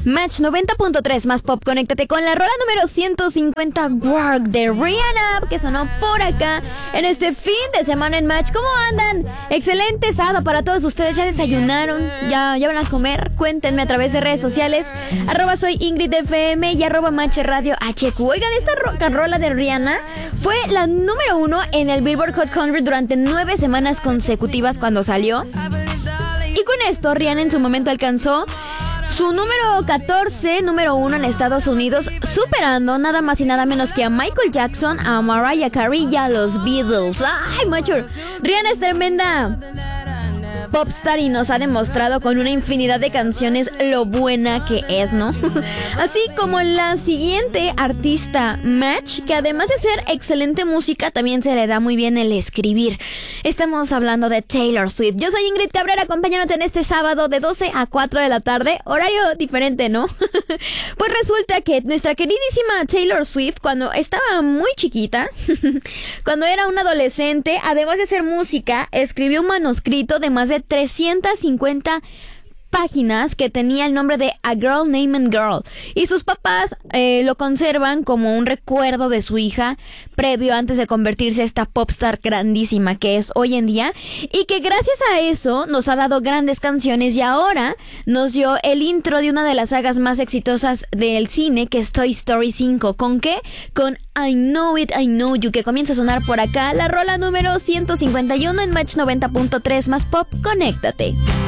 Match 90.3 más pop, conéctate con la rola número 150, Work de Rihanna, que sonó por acá en este fin de semana en Match. ¿Cómo andan? Excelente sábado para todos ustedes. ¿Ya desayunaron? ¿Ya van a comer? Cuéntenme a través de redes sociales, @soy Ingrid FM y @Match Radio HQ. Oigan, esta rola de Rihanna fue la número 1 en el Billboard Hot 100 durante 9 semanas consecutivas cuando salió. Y con esto, Rihanna en su momento alcanzó su número 14, número 1 en Estados Unidos, superando nada más y nada menos que a Michael Jackson, a Mariah Carey y a los Beatles. ¡Ay, macho! Rihanna es tremenda popstar y nos ha demostrado con una infinidad de canciones lo buena que es, ¿no? Así como la siguiente artista, Match, que además de ser excelente música, también se le da muy bien el escribir. Estamos hablando de Taylor Swift. Yo soy Ingrid Cabrera, acompañándote en este sábado de 12 a 4 de la tarde. Horario diferente, ¿no? Pues resulta que nuestra queridísima Taylor Swift, cuando estaba muy chiquita, cuando era una adolescente, además de hacer música, escribió un manuscrito de más de 350 páginas que tenía el nombre de A Girl Named Girl, y sus papás lo conservan como un recuerdo de su hija previo antes de convertirse en esta popstar grandísima que es hoy en día, y que gracias a eso nos ha dado grandes canciones y ahora nos dio el intro de una de las sagas más exitosas del cine, que es Toy Story 5. ¿Con qué? Con I Know It, I Know You, que comienza a sonar por acá, la rola número 151 en Match 90.3 más pop, conéctate.